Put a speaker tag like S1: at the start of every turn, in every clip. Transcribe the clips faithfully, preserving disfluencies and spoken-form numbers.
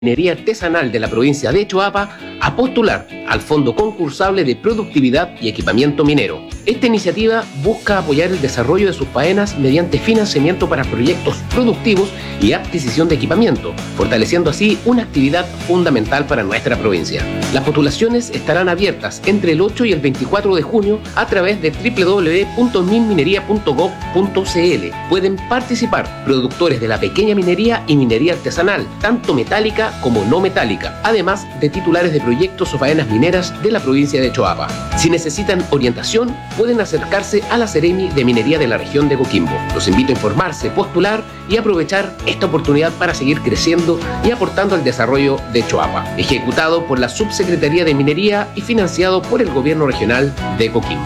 S1: Minería Artesanal de la provincia de Choapa a postular al Fondo Concursable de Productividad y Equipamiento Minero. Esta iniciativa busca apoyar el desarrollo de sus faenas mediante financiamiento para proyectos productivos y adquisición de equipamiento, fortaleciendo así una actividad fundamental para nuestra provincia. Las postulaciones estarán abiertas entre el ocho y el veinticuatro de junio a través de doble u doble u doble u punto minminería punto gob punto c l. Pueden participar productores de la pequeña minería y minería artesanal, tanto metálica como no metálica, además de titulares de proyectos o faenas mineras de la provincia de Choapa. Si necesitan orientación, pueden acercarse a la Seremi de Minería de la región de Coquimbo. Los invito a informarse, postular y aprovechar esta oportunidad para seguir creciendo y aportando al desarrollo de Choapa. Ejecutado por la Subsecretaría de Minería y financiado por el Gobierno Regional de Coquimbo.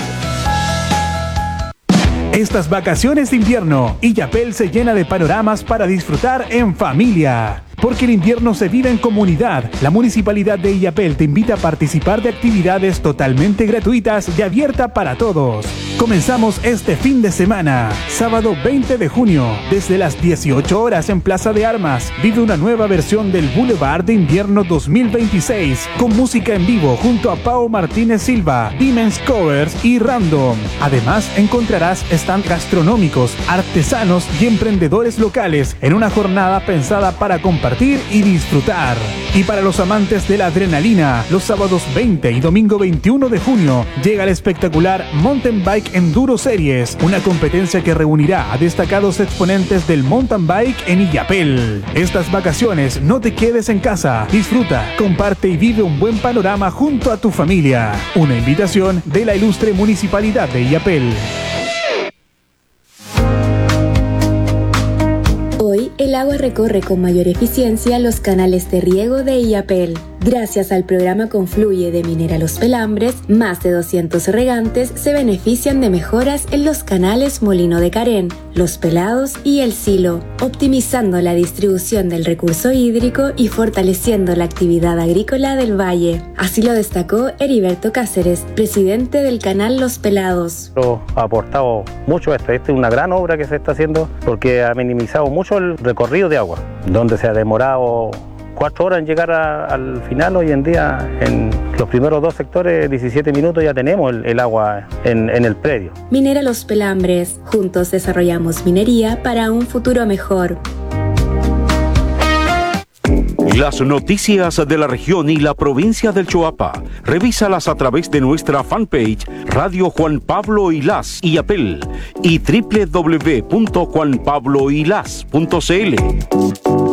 S2: Estas vacaciones de invierno, Illapel se llena de panoramas para disfrutar en familia. Porque el invierno se vive en comunidad, la Municipalidad de Illapel te invita a participar de actividades totalmente gratuitas y abierta para todos. Comenzamos este fin de semana, sábado veinte de junio, desde las dieciocho horas en Plaza de Armas. Vive una nueva versión del Boulevard de Invierno dos mil veintiséis, con música en vivo junto a Pau Martínez Silva, Dimens Covers y Random. Además, encontrarás stands gastronómicos, artesanos y emprendedores locales en una jornada pensada para compartir y disfrutar. Y para los amantes de la adrenalina, los sábados veinte y domingo veintiuno de junio llega el espectacular Mountain Bike Enduro Series, una competencia que reunirá a destacados exponentes del mountain bike en Illapel. Estas vacaciones no te quedes en casa, disfruta, comparte y vive un buen panorama junto a tu familia. Una invitación de la ilustre Municipalidad de Illapel.
S3: Hoy el agua recorre con mayor eficiencia los canales de riego de Illapel. Gracias al programa Confluye de Minera Los Pelambres, más de doscientos regantes se benefician de mejoras en los canales Molino de Carén, Los Pelados y El Silo, optimizando la distribución del recurso hídrico y fortaleciendo la actividad agrícola del valle. Así lo destacó Heriberto Cáceres, presidente del canal Los Pelados.
S4: Ha aportado mucho esto, esta es una gran obra que se está haciendo porque ha minimizado mucho el recorrido de agua, donde se ha demorado cuatro horas en llegar a, al final. Hoy en día en los primeros dos sectores, diecisiete minutos, ya tenemos el, el agua en, en el predio.
S3: Minera Los Pelambres, juntos desarrollamos minería para un futuro mejor.
S5: Las noticias de la región y la provincia del Choapa, revísalas a través de nuestra fanpage Radio Juan Pablo Ilás Illapel y doble u doble u doble u punto juan pablo ilás punto c l.